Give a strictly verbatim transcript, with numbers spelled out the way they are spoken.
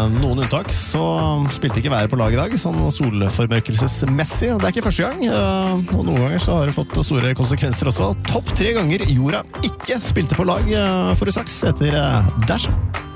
med noen unntak så spilte ikke været på lag i dag, sånn solformørkelsesmessig. Det er ikke første gang, og noen ganger så har det fått store konsekvenser også. Topp tre ganger jorda ikke spilte på lag for Usaks etter Dash.